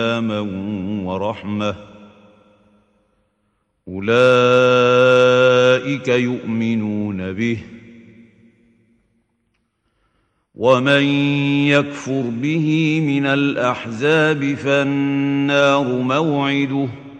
ورحمة أولئك يؤمنون به ومن يكفر به من الأحزاب فالنار موعده